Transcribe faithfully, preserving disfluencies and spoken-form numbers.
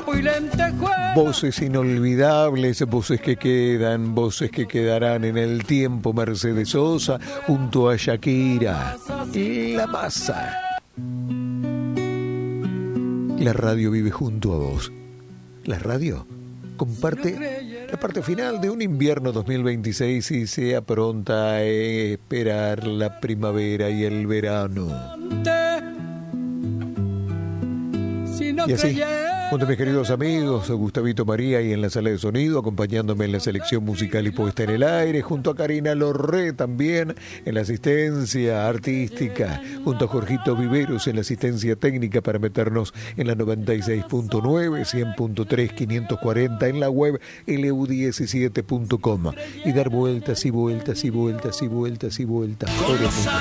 pulpo y lentejuela. Voces inolvidables, voces que quedan, voces que quedarán en el tiempo. Mercedes Sosa junto a Shakira. La masa. La radio vive junto a vos. La radio comparte la parte final de un invierno dos mil veintiséis y sea pronta a esperar la primavera y el verano. Y así, junto a mis queridos amigos, Gustavito María y en la sala de sonido, acompañándome en la selección musical y puesta en el aire, junto a Karina Lorré también en la asistencia artística, junto a Jorgito Viveros en la asistencia técnica para meternos en la noventa y seis punto nueve, cien punto tres, quinientos cuarenta en la web L U diecisiete punto com y dar vueltas y vueltas y vueltas y vueltas y vueltas.